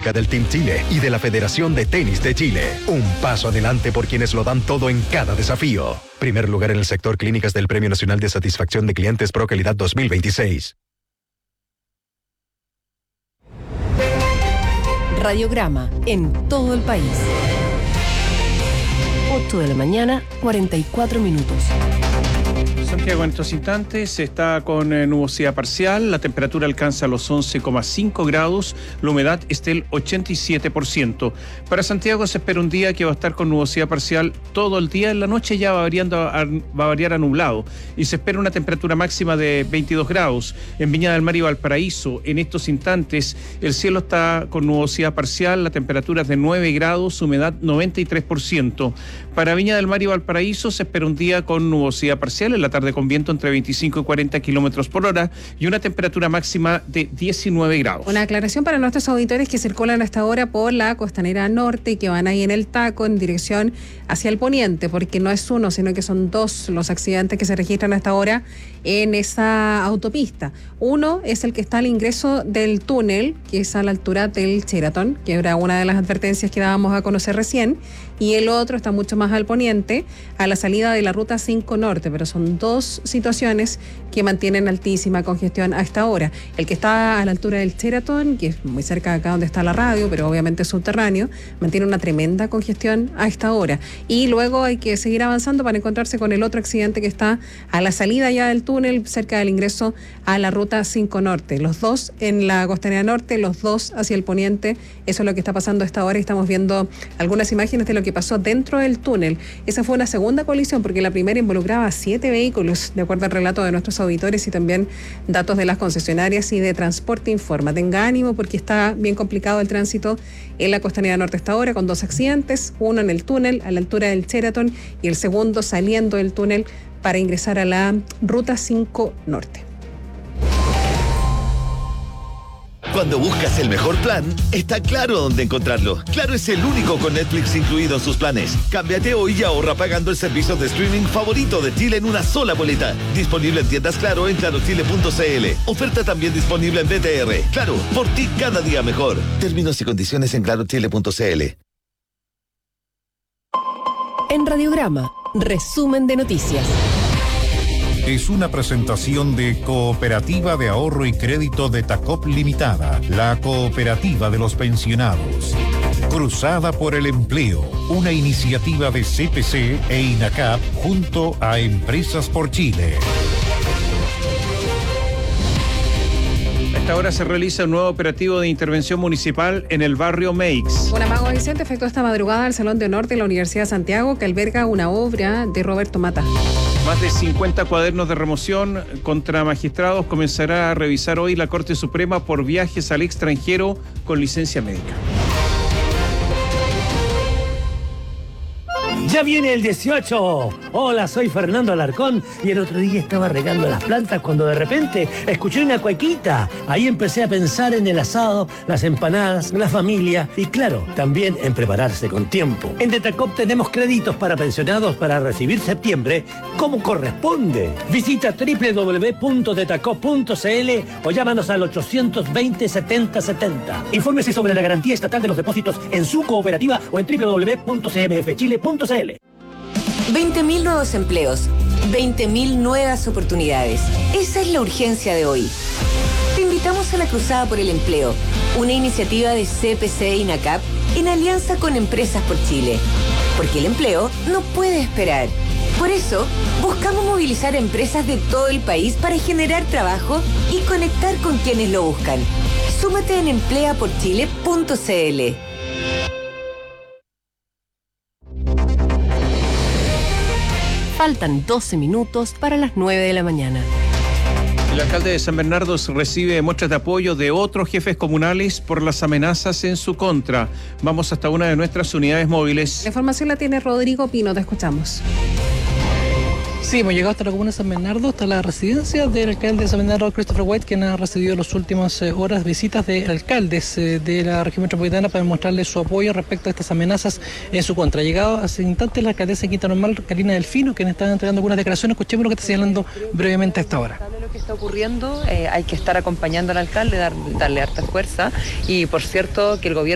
Clínica del Team Chile y de la Federación de Tenis de Chile. Un paso adelante por quienes lo dan todo en cada desafío. Primer lugar en el sector clínicas del Premio Nacional de Satisfacción de Clientes Pro Calidad 2026. Radiograma en todo el país. 8 de la mañana, 44 minutos. Santiago en estos instantes está con nubosidad parcial, la temperatura alcanza los 11,5 grados, la humedad está del 87%. Para Santiago se espera un día que va a estar con nubosidad parcial todo el día, en la noche ya va a variar a nublado y se espera una temperatura máxima de 22 grados. En Viña del Mar y Valparaíso, en estos instantes el cielo está con nubosidad parcial, la temperatura es de 9 grados, humedad 93%. Para Viña del Mar y Valparaíso se espera un día con nubosidad parcial, en la tarde con viento entre 25 y 40 kilómetros por hora y una temperatura máxima de 19 grados. Una aclaración para nuestros auditores que circulan hasta ahora por la Costanera Norte y que van ahí en el taco en dirección hacia el poniente, porque no es uno, sino que son dos los accidentes que se registran hasta ahora en esa autopista. Uno es el que está al ingreso del túnel, que es a la altura del Sheraton, que era una de las advertencias que dábamos a conocer recién, y el otro está mucho más al poniente, a la salida de la Ruta 5 Norte, pero son dos situaciones que mantienen altísima congestión a esta hora. El que está a la altura del Sheraton, que es muy cerca de acá donde está la radio, pero obviamente es subterráneo, mantiene una tremenda congestión a esta hora. Y luego hay que seguir avanzando para encontrarse con el otro accidente que está a la salida ya del túnel, cerca del ingreso a la Ruta 5 Norte. Los dos en la Costanera Norte, los dos hacia el poniente. Eso es lo que está pasando a esta hora y estamos viendo algunas imágenes de lo que pasó dentro del túnel. Esa fue una segunda colisión porque la primera involucraba a 7 vehículos, de acuerdo al relato de nuestros auditores y también datos de las concesionarias y de Transporte Informa. Tenga ánimo porque está bien complicado el tránsito en la Costanera Norte hasta ahora, con dos accidentes, uno en el túnel a la altura del Sheraton y el segundo saliendo del túnel para ingresar a la Ruta 5 Norte. Cuando buscas el mejor plan, está Claro dónde encontrarlo. Claro es el único con Netflix incluido en sus planes. Cámbiate hoy y ahorra pagando el servicio de streaming favorito de Chile en una sola boleta. Disponible en tiendas Claro en clarochile.cl. Oferta también disponible en BTR. Claro, por ti cada día mejor. Términos y condiciones en clarochile.cl. En Radiograma, resumen de noticias. Es una presentación de Cooperativa de Ahorro y Crédito de Tacop Limitada, la cooperativa de los pensionados. Cruzada por el Empleo, una iniciativa de CPC e INACAP junto a Empresas por Chile. A esta hora se realiza un nuevo operativo de intervención municipal en el barrio Meix. Un amago Vicente efectuó esta madrugada el Salón de Honor de la Universidad de Santiago, que alberga una obra de Roberto Mata. Más de 50 cuadernos de remoción contra magistrados comenzará a revisar hoy la Corte Suprema por viajes al extranjero con licencia médica. ¡Ya viene el 18! Hola, soy Fernando Alarcón y el otro día estaba regando las plantas cuando de repente escuché una cuequita. Ahí empecé a pensar en el asado, las empanadas, la familia y claro, también en prepararse con tiempo. En Detacop tenemos créditos para pensionados para recibir septiembre como corresponde. Visita www.detacop.cl o llámanos al 820-7070. Infórmese sobre la garantía estatal de los depósitos en su cooperativa o en www.cmfchile.cl. 20.000 nuevos empleos, 20.000 nuevas oportunidades. Esa es la urgencia de hoy. Te invitamos a la Cruzada por el Empleo, una iniciativa de CPC e INACAP en alianza con Empresas por Chile. Porque el empleo no puede esperar. Por eso, buscamos movilizar a empresas de todo el país para generar trabajo y conectar con quienes lo buscan. Súmate en empleaporchile.cl. Faltan 12 minutos para las 9 de la mañana. El alcalde de San Bernardo recibe muestras de apoyo de otros jefes comunales por las amenazas en su contra. Vamos hasta una de nuestras unidades móviles. La información la tiene Rodrigo Pino, te escuchamos. Sí, hemos llegado hasta la comuna de San Bernardo, hasta la residencia del alcalde de San Bernardo, Christopher White, quien ha recibido en las últimas horas visitas de alcaldes de la región metropolitana para mostrarle su apoyo respecto a estas amenazas en su contra. Ha llegado hace instantes la alcaldesa de Quinta Normal, Karina Delfino, quien está entregando algunas declaraciones. Escuchemos lo que está señalando brevemente a esta hora. Lo que está ocurriendo, hay que estar acompañando al alcalde, darle harta fuerza y, por cierto, que el gobierno